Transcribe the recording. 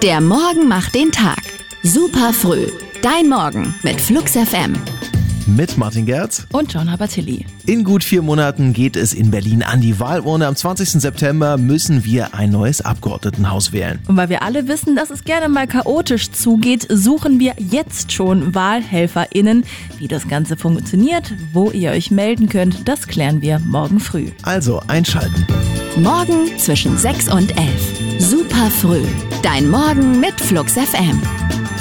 Der Morgen macht den Tag. Super früh. Dein Morgen mit Flux FM. Mit Martin Gerz und John Habertilly. In gut 4 Monaten geht es in Berlin an die Wahlurne. Am 20. September müssen wir ein neues Abgeordnetenhaus wählen. Und weil wir alle wissen, dass es gerne mal chaotisch zugeht, suchen wir jetzt schon WahlhelferInnen. Wie das Ganze funktioniert, wo ihr euch melden könnt, das klären wir morgen früh. Also einschalten. Morgen zwischen 6 und 11. Super früh. Dein Morgen mit Flux FM.